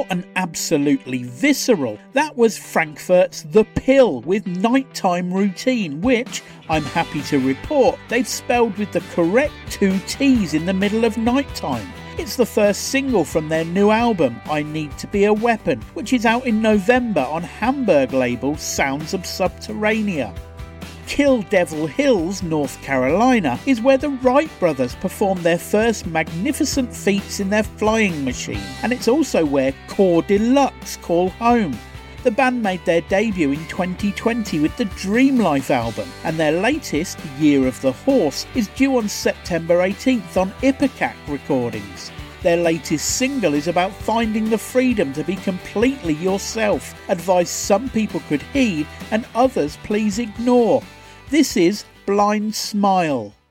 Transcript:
raw and absolutely visceral. That was Frankfurt's The Pill with Nighttime Routine, which, I'm happy to report, they've spelled with the correct 2 T's in the middle of nighttime. It's the first single from their new album, I Need to Be a Weapon, which is out in November on Hamburg label Sounds of Subterranea. Kill Devil Hills, North Carolina, is where the Wright brothers performed their first magnificent feats in their flying machine, and it's also where Core Deluxe call home. The band made their debut in 2020 with the Dream Life album, and their latest, Year of the Horse, is due on September 18th on Ipecac Recordings. Their latest single is about finding the freedom to be completely yourself, advice some people could heed and others please ignore. This is Blind Smile.